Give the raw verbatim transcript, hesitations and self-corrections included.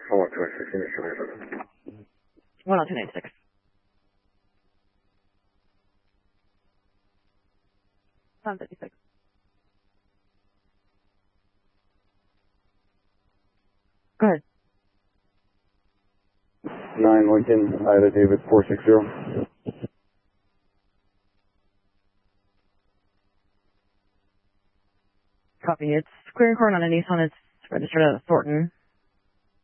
one oh two ninety-six, give me a second. one oh two ninety-six. seven fifty-six. Go ahead. nine Lincoln, Ida David four six zero. Copy. It's clearing court on a Nissan. It's registered at Thornton.